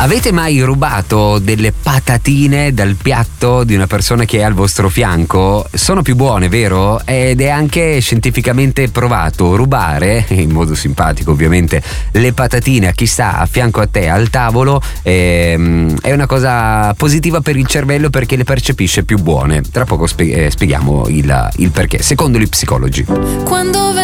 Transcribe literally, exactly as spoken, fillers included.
Avete mai rubato delle patatine dal piatto di una persona che è al vostro fianco? Sono più buone, vero? Ed è anche scientificamente provato. Rubare, in modo simpatico ovviamente, le patatine a chi sta a fianco a te al tavolo ehm, è una cosa positiva per il cervello perché le percepisce più buone. Tra poco spie- eh, spieghiamo il, il perché, secondo gli psicologi. Quando